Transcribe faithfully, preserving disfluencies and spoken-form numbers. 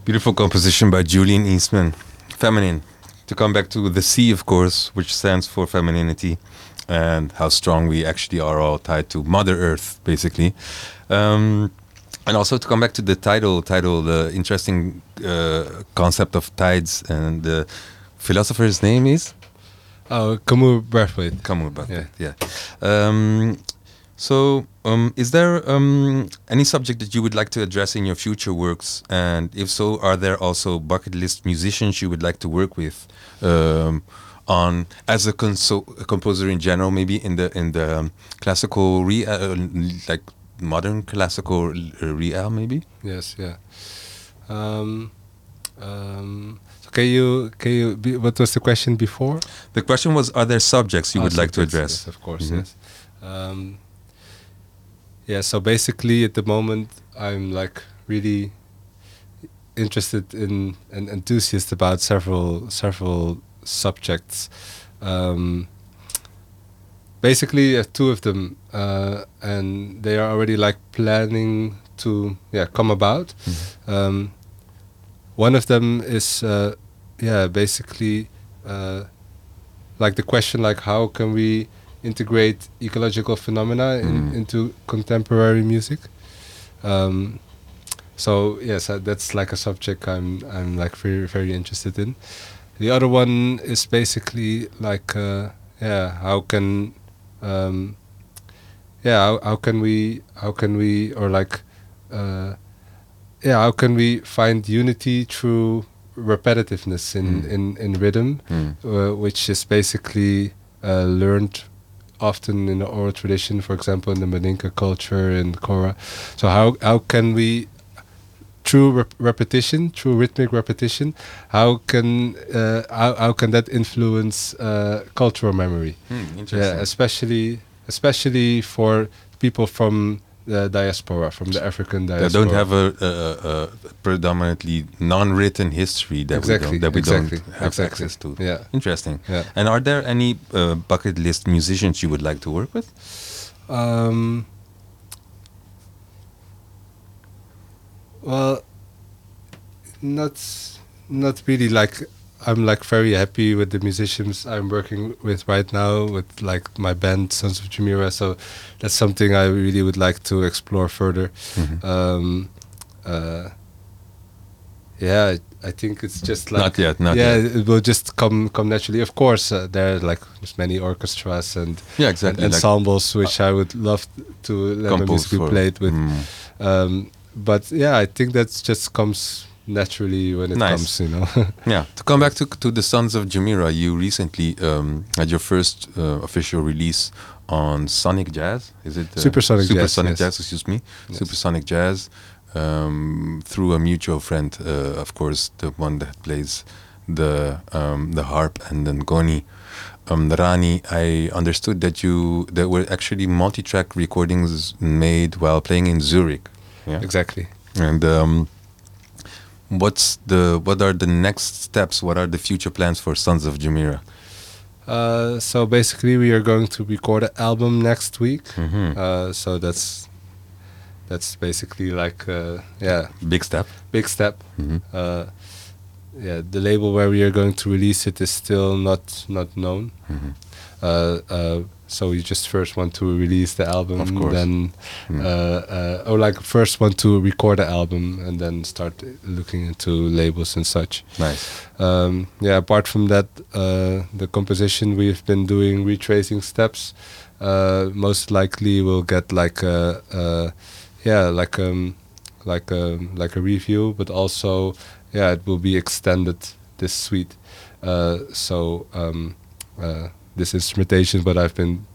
Beautiful composition by Julian Eastman, Feminine. To come back to the C, of course, which stands for femininity, and how strong we actually are all tied to Mother Earth, basically. Um, and also to come back to the title, title, the interesting uh, concept of tides, and the philosopher's name is? Oh, Camus Brathwaite. Camus Brathwaite, yeah. yeah. Um, so, um, is there um, any subject that you would like to address in your future works? And if so, are there also bucket list musicians you would like to work with um, on as a, conso- a composer in general, maybe in the in the um, classical re uh, like modern classical real, maybe? Yes, yeah. Um, um, so can you can you? Be, what was the question before? The question was: are there subjects you oh, would subjects, like to address? Yes, of course, mm-hmm. yes. Um, yeah. So basically, at the moment, I'm like really interested in and enthusiastic about several several subjects. Um, basically, uh, two of them, uh, and they are already like planning to yeah come about. Mm-hmm. Um, one of them is uh, yeah basically uh, like the question like how can we integrate ecological phenomena in, mm. into contemporary music. Um, so yes, uh, that's like a subject I'm I'm like very very interested in. The other one is basically like uh, yeah how can um, yeah how, how can we how can we or like uh, yeah how can we find unity through repetitiveness in mm. in, in rhythm, mm. uh, which is basically uh, learned often in the oral tradition, for example in the Maninka culture and Kora. So how how can we through rep- repetition, through rhythmic repetition, how can uh, how, how can that influence uh, cultural memory? Mm, interesting. Yeah, especially especially for people from the diaspora, from the African diaspora. That don't have a, a, a predominantly non-written history that exactly, we don't, that we exactly, don't have exactly. access to. Yeah, interesting. Yeah. And are there any uh, bucket list musicians you would like to work with? Um, well, not not really. Like I'm like very happy with the musicians I'm working with right now, with like my band Sons of Jumeirah. So that's something I really would like to explore further. Mm-hmm. Um, uh, yeah, I think it's just like not yet. Not yeah, yet. it will just come come naturally. Of course, uh, there are like there's many orchestras and yeah, exactly. and like ensembles which I would love to let my music be played with. Mm. Um, but yeah, I think that just comes naturally when it nice. comes, you know. Yeah. To come back to to the Sons of Jumeirah, you recently um, had your first uh, official release on Sonic Jazz. Is it uh, Supersonic Jazz? Supersonic yes. Jazz. Excuse me. Yes. Supersonic Jazz. Um, through a mutual friend, uh, of course, the one that plays the um, the harp and then Goni. Um, Rani, I understood that you there were actually multi-track recordings made while playing in Zurich. Yeah? Exactly. And um, what's the what are the next steps? What are the future plans for Sons of Jumeirah? Uh, so basically, we are going to record an album next week. Mm-hmm. Uh, so that's that's basically like uh, yeah, big step. Big step. Mm-hmm. Uh, yeah, the label where we are going to release it is still not not known. Mm-hmm. Uh, uh, so we just first want to release the album, of course. then mm. uh, uh, or like first want to record the album and then start looking into labels and such. Nice. Um, yeah. Apart from that, uh, the composition we've been doing retracing steps. Uh, most likely we'll get like a, a yeah like um like a like a review, but also yeah it will be extended this suite. Uh, so um, uh, this instrumentation, what I've been